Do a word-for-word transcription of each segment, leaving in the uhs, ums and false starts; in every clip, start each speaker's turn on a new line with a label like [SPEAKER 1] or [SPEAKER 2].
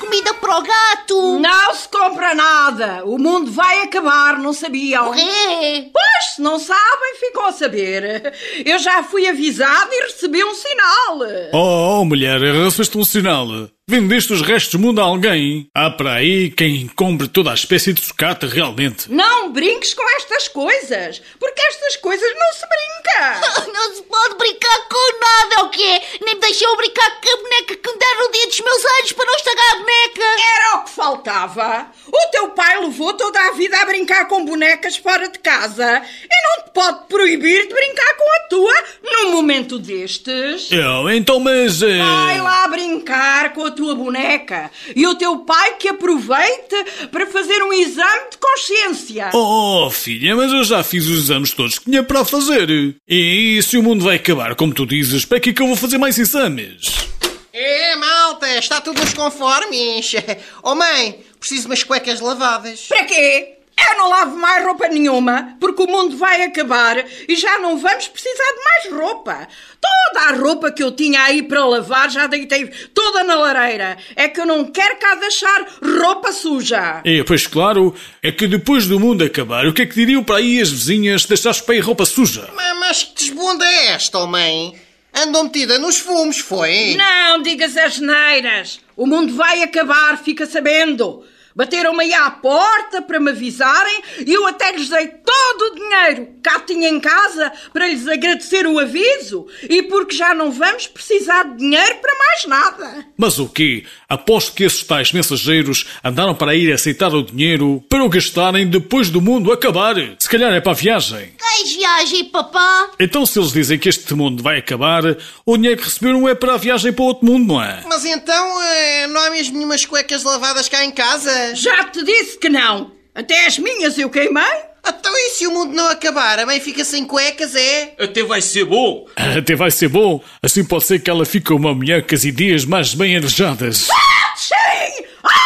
[SPEAKER 1] comida para o gato.
[SPEAKER 2] Não se compra nada. O mundo vai acabar, não sabiam?
[SPEAKER 1] O quê?
[SPEAKER 2] Pois, se não sabem, ficam a saber. Eu já fui avisado e recebi um sinal.
[SPEAKER 3] Oh, oh mulher, recebeste um sinal. Vendeste os restos do mundo a alguém? Há para aí quem compre toda a espécie de sucata realmente.
[SPEAKER 2] Não brinques com estas coisas, porque estas coisas não se brinca.
[SPEAKER 1] Não se pode brincar com nada, o quê? Nem me deixou brincar com a boneca que me deram no dia dos meus anos para não estragar a boneca.
[SPEAKER 2] Era o que faltava. O teu pai levou toda a vida a brincar com bonecas fora de casa e não te pode proibir de brincar com a tua num momento destes.
[SPEAKER 3] Eu, então, mas... É...
[SPEAKER 2] Vai lá brincar com a tua boneca e o teu pai que aproveite para fazer um exame de consciência.
[SPEAKER 3] Oh, filha, mas eu já fiz os exames todos que tinha para fazer. E se o mundo vai acabar, como tu dizes, para que é que eu vou fazer mais exames?
[SPEAKER 4] É, malta, está tudo nos conformes. Oh mãe, preciso de umas cuecas lavadas.
[SPEAKER 2] Para quê? Eu não lavo mais roupa nenhuma, porque o mundo vai acabar e já não vamos precisar de mais roupa. Toda a roupa que eu tinha aí para lavar já deitei toda na lareira. É que eu não quero cá deixar roupa suja.
[SPEAKER 3] É, pois claro, é que depois do mundo acabar, o que é que diriam para aí as vizinhas se deixares para aí roupa suja?
[SPEAKER 4] Mas, mas que desbunda é esta, oh mãe? Andou metida nos fumos, foi?
[SPEAKER 2] Não digas as neiras. O mundo vai acabar, fica sabendo. Bateram-me aí à porta para me avisarem e eu até lhes dei todo o dinheiro que cá tinha em casa para lhes agradecer o aviso e porque já não vamos precisar de dinheiro para mais nada.
[SPEAKER 3] Mas o quê? Aposto que esses tais mensageiros andaram para ir aceitar o dinheiro para o gastarem depois do mundo acabar. Se calhar é para a viagem.
[SPEAKER 1] Que viagem, papá?
[SPEAKER 3] Então se eles dizem que este mundo vai acabar, o dinheiro que receberam é para a viagem para outro mundo, não é?
[SPEAKER 4] Mas então eh, não há mesmo nenhumas cuecas lavadas cá em casa?
[SPEAKER 2] Já te disse que não. Até as minhas eu queimei.
[SPEAKER 4] Então e se o mundo não acabar? A mãe fica sem cuecas, é?
[SPEAKER 5] Até vai ser bom.
[SPEAKER 3] Até vai ser bom. Assim pode ser que ela fique uma mulher com as ideias mais bem arejadas.
[SPEAKER 2] Achei!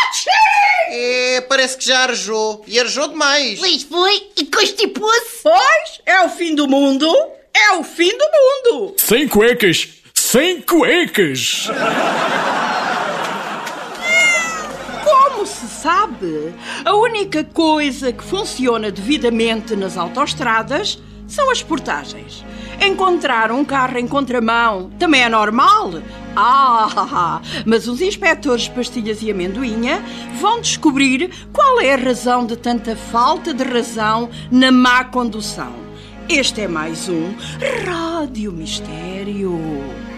[SPEAKER 2] Achei!
[SPEAKER 4] É, parece que já arejou. E arejou demais.
[SPEAKER 1] Pois foi e constipou-se.
[SPEAKER 2] Pois, é o fim do mundo. É o fim do mundo.
[SPEAKER 3] Sem cuecas. Sem cuecas.
[SPEAKER 2] Como se sabe, a única coisa que funciona devidamente nas autoestradas são as portagens. Encontrar um carro em contramão também é normal? Ah, mas os inspectores de pastilhas e amendoinha vão descobrir qual é a razão de tanta falta de razão na má condução. Este é mais um Rádio Mistério.